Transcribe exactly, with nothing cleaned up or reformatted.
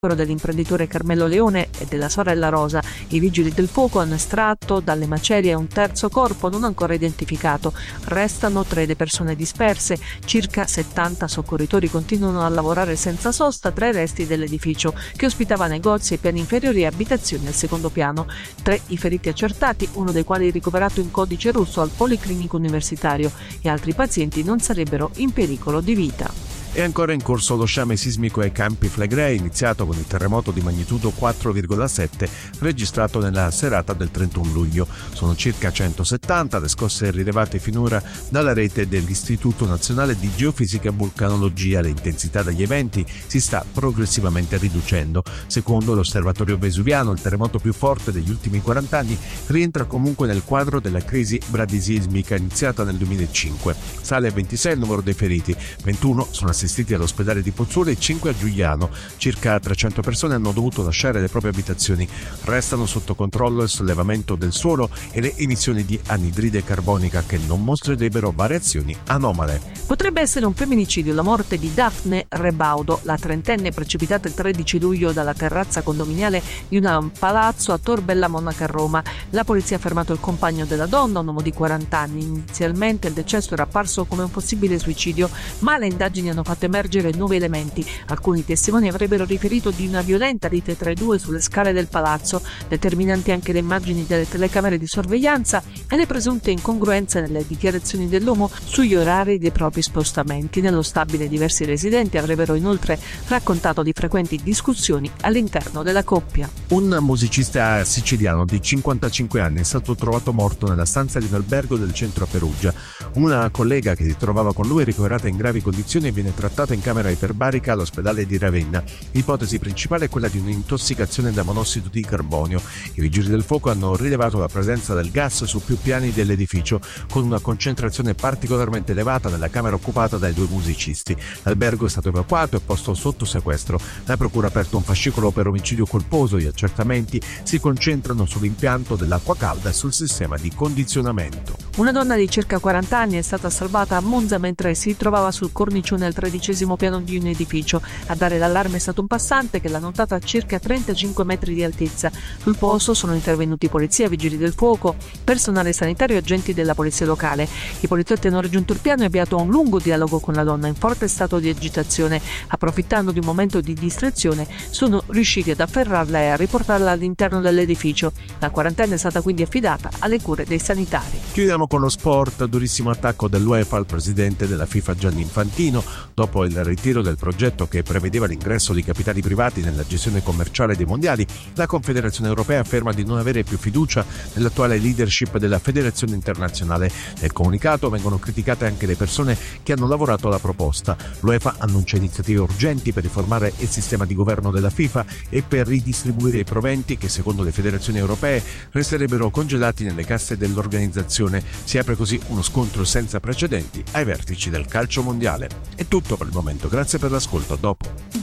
quello dell'imprenditore Carmelo Leone e della sorella Rosa. I vigili del fuoco hanno estratto dalle macerie un terzo corpo non ancora identificato. Restano tre le persone disperse. Circa settanta soccorritori continuano a lavorare senza sosta tra i resti dell'edificio, che ospitava negozi ai piani inferiori e abitazioni al secondo piano. Tre i feriti accertati, uno dei quali ricoverato in codice rosso al Policlinico Universitario, e altri pazienti non sarebbero in pericolo di vita. È ancora in corso lo sciame sismico ai Campi Flegrei, iniziato con il terremoto di magnitudo quattro virgola sette registrato nella serata del trentuno luglio. Sono circa centosettanta le scosse rilevate finora dalla rete dell'Istituto Nazionale di Geofisica e Vulcanologia. L'intensità degli eventi si sta progressivamente riducendo. Secondo l'Osservatorio Vesuviano, il terremoto più forte degli ultimi quaranta anni rientra comunque nel quadro della crisi bradisismica iniziata nel duemilacinque. Sale a ventisei il numero dei feriti, ventuno sono assistiti all'ospedale di Pozzuolo e cinque a Giugliano. Circa trecento persone hanno dovuto lasciare le proprie abitazioni. Restano sotto controllo il sollevamento del suolo e le emissioni di anidride carbonica, che non mostrerebbero variazioni anomale. Potrebbe essere un femminicidio la morte di Daphne Rebaudo, la trentenne precipitata il tredici luglio dalla terrazza condominiale di un palazzo a Tor Bella Monaca a Roma. La polizia ha fermato il compagno della donna, un uomo di quaranta anni. Inizialmente il decesso era apparso come un possibile suicidio, ma le indagini hanno fatto emergere nuovi elementi. Alcuni testimoni avrebbero riferito di una violenta lite tra i due sulle scale del palazzo, determinanti anche le immagini delle telecamere di sorveglianza e le presunte incongruenze nelle dichiarazioni dell'uomo sugli orari dei propri spostamenti. Nello stabile diversi residenti avrebbero inoltre raccontato di frequenti discussioni all'interno della coppia. Un musicista siciliano di cinquantacinque anni è stato trovato morto nella stanza di un albergo del centro a Perugia. Una collega che si trovava con lui è ricoverata in gravi condizioni e viene trattata in camera iperbarica all'ospedale di Ravenna. L'ipotesi principale è quella di un'intossicazione da monossido di carbonio. I vigili del fuoco hanno rilevato la presenza del gas su più piani dell'edificio, con una concentrazione particolarmente elevata nella camera occupata dai due musicisti. L'albergo è stato evacuato e posto sotto sequestro. La procura ha aperto un fascicolo per omicidio colposo. Gli accertamenti si concentrano sull'impianto dell'acqua calda e sul sistema di condizionamento. Una donna di circa quaranta anni è stata salvata a Monza mentre si trovava sul cornicione al tredicesimo piano di un edificio. A dare l'allarme è stato un passante che l'ha notata a circa trentacinque metri di altezza. Sul posto sono intervenuti polizia, vigili del fuoco, personale sanitario e agenti della polizia locale. I poliziotti hanno raggiunto il piano e avviato un lungo dialogo con la donna in forte stato di agitazione. Approfittando di un momento di distrazione, sono riusciti ad afferrarla e a riportarla all'interno dell'edificio. La quarantenne è stata quindi affidata alle cure dei sanitari. Chiudiamo con lo sport. Durissimo attacco dell'UEFA al presidente della FIFA Gianni Infantino. Dopo il ritiro del progetto che prevedeva l'ingresso di capitali privati nella gestione commerciale dei mondiali, la Confederazione Europea afferma di non avere più fiducia nell'attuale leadership della Federazione Internazionale. Nel comunicato vengono criticate anche le persone che hanno lavorato alla proposta. L'UEFA annuncia iniziative urgenti per riformare il sistema di governo della FIFA e per ridistribuire i proventi che, secondo le federazioni europee, resterebbero congelati nelle casse dell'organizzazione. Si apre così uno scontro senza precedenti ai vertici del calcio mondiale. È tutto per il momento, grazie per l'ascolto, a dopo.